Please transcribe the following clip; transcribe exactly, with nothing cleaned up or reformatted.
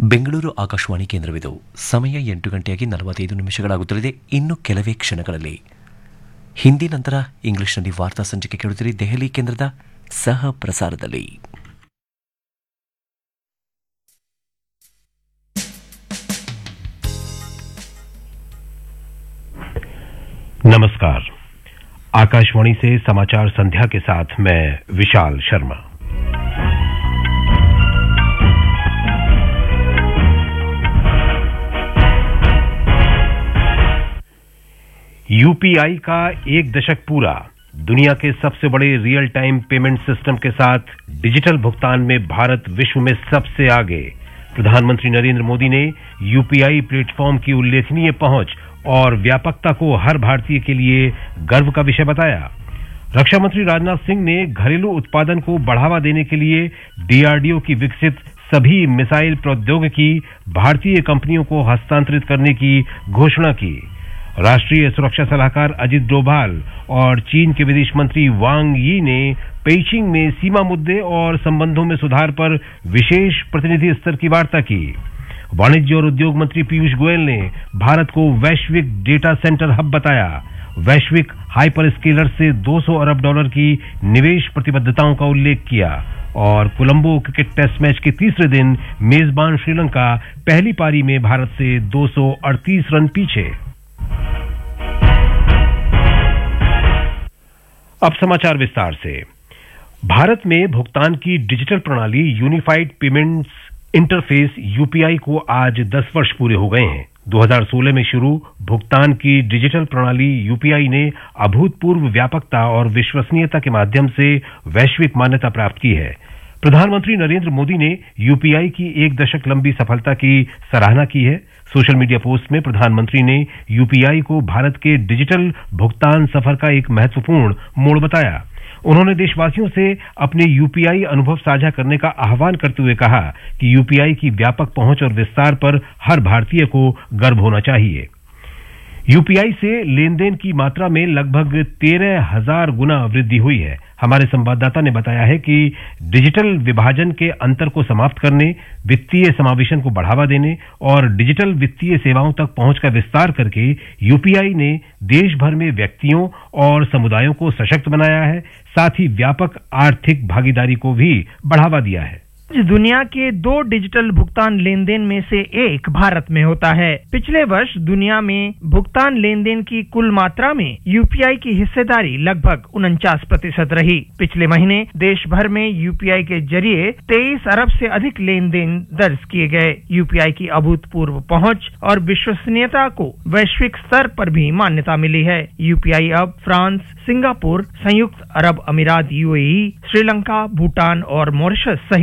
ಬೆಂಗಳೂರು ಆಕಾಶವಾಣಿ ಕೇಂದ್ರವಿದು. ಸಮಯ ಎಂಟು ಗಂಟೆಯಾಗಿ ನಲವತ್ತೈದು ನಿಮಿಷಗಳಾಗುತ್ತಲಿದೆ. ಇನ್ನು ಕೆಲವೇ ಕ್ಷಣಗಳಲ್ಲಿ ಹಿಂದಿ ನಂತರ ಇಂಗ್ಲಿಷ್ನಲ್ಲಿ ವಾರ್ತಾ ಸಂಚಿಕೆ ಕೇಳುತ್ತೀರಿ ದೆಹಲಿ ಕೇಂದ್ರದ ಸಹ ಪ್ರಸಾರದಲ್ಲಿ. नमस्कार. आकाशवाणी से समाचार संध्या के साथ मैं विशाल शर्मा. यूपीआई का एक दशक पूरा. दुनिया के सबसे बड़े रियल टाइम पेमेंट सिस्टम के साथ डिजिटल भुगतान में भारत विश्व में सबसे आगे. प्रधानमंत्री नरेंद्र मोदी ने यूपीआई प्लेटफॉर्म की उल्लेखनीय पहुंच और व्यापकता को हर भारतीय के लिए गर्व का विषय बताया. रक्षा मंत्री राजनाथ सिंह ने घरेलू उत्पादन को बढ़ावा देने के लिए डीआरडीओ की विकसित सभी मिसाइल प्रौद्योगिकी भारतीय कंपनियों को हस्तांतरित करने की घोषणा की. राष्ट्रीय सुरक्षा सलाहकार अजित डोभाल और चीन के विदेश मंत्री वांग यी ने पेइचिंग में सीमा मुद्दे और संबंधों में सुधार पर विशेष प्रतिनिधि स्तर की वार्ता की. वाणिज्य और उद्योग मंत्री पीयूष गोयल ने भारत को वैश्विक डेटा सेंटर हब बताया. वैश्विक हाइपर स्केलर से दो सौ अरब डॉलर की निवेश प्रतिबद्धताओं का उल्लेख किया. और कोलंबो क्रिकेट टेस्ट मैच के तीसरे दिन मेजबान श्रीलंका पहली पारी में भारत से दो सौ अड़तीस रन पीछे. अब समाचार विस्तार से. भारत में भुगतान की डिजिटल प्रणाली यूनिफाइड पेमेंट्स इंटरफेस यूपीआई को आज दस वर्ष पूरे हो गए हैं. दो हज़ार सोलह में शुरू भुगतान की डिजिटल प्रणाली यूपीआई ने अभूतपूर्व व्यापकता और विश्वसनीयता के माध्यम से वैश्विक मान्यता प्राप्त की है. प्रधानमंत्री नरेंद्र मोदी ने यूपीआई की एक दशक लंबी सफलता की सराहना की है. सोशल मीडिया पोस्ट में प्रधानमंत्री ने यूपीआई को भारत के डिजिटल भुगतान सफर का एक महत्वपूर्ण मोड़ बताया. उन्होंने देशवासियों से अपने यूपीआई अनुभव साझा करने का आह्वान करते हुए कहा कि यूपीआई की व्यापक पहुंच और विस्तार पर हर भारतीय को गर्व होना चाहिए. यूपीआई से लेन देन की मात्रा में लगभग तेरह हजार गुना वृद्धि हुई है. हमारे संवाददाता ने बताया है कि डिजिटल विभाजन के अंतर को समाप्त करने, वित्तीय समावेशन को बढ़ावा देने और डिजिटल वित्तीय सेवाओं तक पहुंच का विस्तार करके यूपीआई ने देश भर में व्यक्तियों और समुदायों को सशक्त बनाया है. साथ ही व्यापक आर्थिक भागीदारी को भी बढ़ावा दिया है. दुनिया के दो डिजिटल भुगतान लेन देन में से एक भारत में होता है. पिछले वर्ष दुनिया में भुगतान लेन देन की कुल मात्रा में यूपीआई की हिस्सेदारी लगभग उनचास प्रतिशत रही. पिछले महीने देश भर में यूपीआई के जरिए तेईस अरब से अधिक लेन देन दर्ज किए गए. यूपीआई की अभूतपूर्व पहुंच और विश्वसनीयता को वैश्विक स्तर पर भी मान्यता मिली है. यूपीआई अब फ्रांस, सिंगापुर, संयुक्त अरब अमीरात यूएई, श्रीलंका, भूटान और मॉरिशस सहित